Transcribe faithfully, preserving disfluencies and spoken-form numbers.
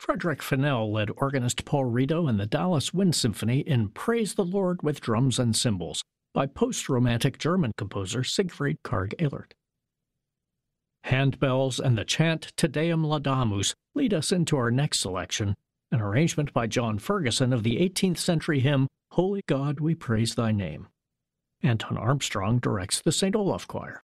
Frederick Fennell led organist Paul Rito and the Dallas Wind Symphony in Praise the Lord with Drums and Cymbals by post-Romantic German composer Siegfried Karg-Ehlert. Handbells and the chant Te Deum Laudamus lead us into our next selection, an arrangement by John Ferguson of the eighteenth century hymn Holy God, We Praise Thy Name. Anton Armstrong directs the Saint Olaf Choir.